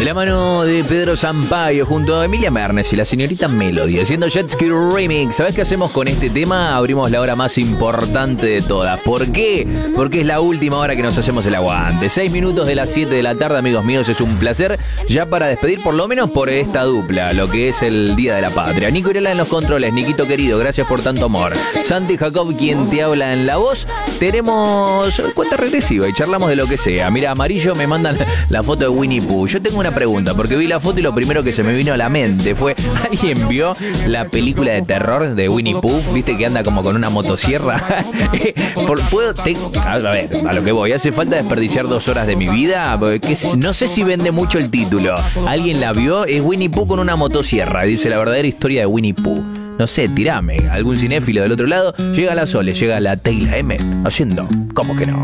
De la mano de Pedro Sampaio junto a Emilia Mernes y la señorita Melody haciendo Jet Ski Remix. ¿Sabés qué hacemos con este tema? Abrimos la hora más importante de todas. ¿Por qué? Porque es la última hora que nos hacemos el aguante. 6 minutos de las 7 de la tarde, amigos míos. Es un placer ya para despedir por lo menos por esta dupla, lo que es el Día de la Patria. Nico Irela en los controles. Niquito querido, gracias por tanto amor. Santi Jacob, quien te habla en la voz. Tenemos cuenta regresiva y charlamos de lo que sea. Mira, Amarillo me mandan la foto de Winnie Pooh. Yo tengo una pregunta, porque vi la foto y lo primero que se me vino a la mente fue: ¿alguien vio la película de terror de Winnie Pooh? ¿Viste que anda como con una motosierra? A ver, a lo que voy. ¿Hace falta desperdiciar 2 horas de mi vida? Porque no sé si vende mucho el título. ¿Alguien la vio? Es Winnie Pooh con una motosierra. Dice la verdadera historia de Winnie Pooh. No sé, tirame. Algún cinéfilo del otro lado. Llega la Sole, llega la Teila M haciendo ¿cómo que no?